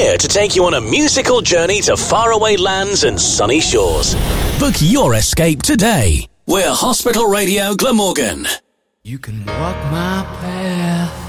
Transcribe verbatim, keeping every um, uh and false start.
here to take you on a musical journey to faraway lands and sunny shores. Book your escape today. We're Hospital Radio Glamorgan. You can walk my path,